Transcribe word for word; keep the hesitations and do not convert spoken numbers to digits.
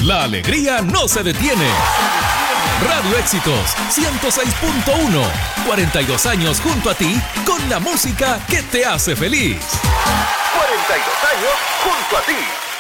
La alegría no se detiene. Radio Éxitos ciento seis punto uno. cuarenta y dos años junto a ti con la música que te hace feliz. cuarenta y dos años junto a ti.